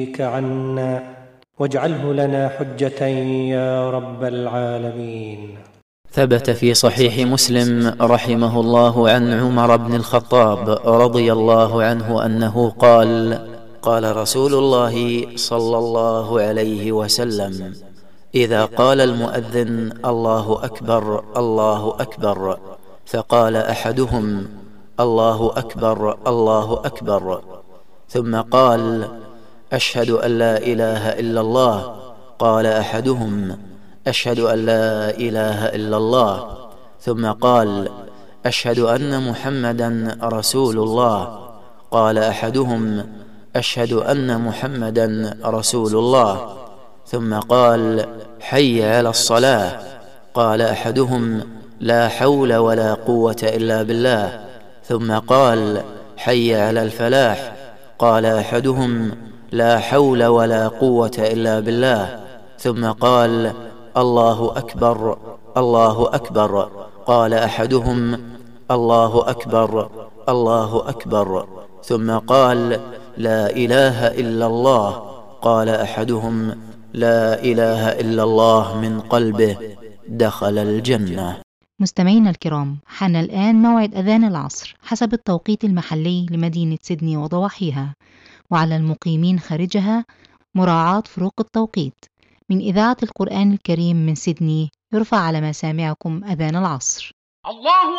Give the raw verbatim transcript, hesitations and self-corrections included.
عنا واجعله لنا حجة يا رب العالمين. ثبت في صحيح مسلم رحمه الله عن عمر بن الخطاب رضي الله عنه أنه قال: قال رسول الله صلى الله عليه وسلم: إذا قال المؤذن الله أكبر الله أكبر، فقال أحدهم الله أكبر الله أكبر، ثم قال أشهد أن لا إله إلا الله، قال أحدهم أشهد أن لا إله إلا الله، ثم قال أشهد أن محمدا رسول الله، قال أحدهم أشهد أن محمدا رسول الله، ثم قال حي على الصلاة، قال أحدهم لا حول ولا قوة إلا بالله، ثم قال حي على الفلاح، قال أحدهم لا حول ولا قوة إلا بالله، ثم قال الله أكبر الله أكبر، قال أحدهم الله أكبر الله أكبر، ثم قال لا إله إلا الله، قال أحدهم لا إله إلا الله من قلبه دخل الجنة. مستمعينا الكرام، حان الآن موعد أذان العصر حسب التوقيت المحلي لمدينة سيدني وضواحيها، وعلى المقيمين خارجها مراعاة فروق التوقيت. من إذاعة القرآن الكريم من سيدني يرفع على مسامعكم أذان العصر. الله